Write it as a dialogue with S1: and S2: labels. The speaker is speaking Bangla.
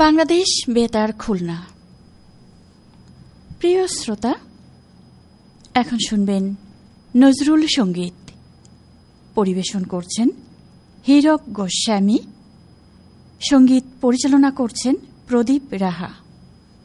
S1: বাংলাদেশ বেতার খুলনা। প্রিয় শ্রোতা, এখন শুনবেন নজরুল সঙ্গীত। পরিবেশন করছেন হীরক গোস্বামী, সঙ্গীত পরিচালনা করছেন প্রদীপ রাহা।